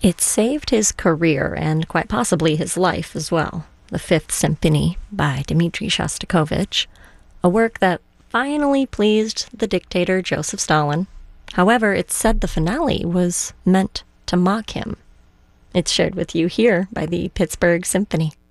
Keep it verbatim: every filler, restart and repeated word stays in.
It saved his career and quite possibly his life as well. The Fifth Symphony by Dmitri Shostakovich, a work that finally pleased the dictator Joseph Stalin. However, it's said the finale was meant to mock him. It's shared with you here by the Pittsburgh Symphony.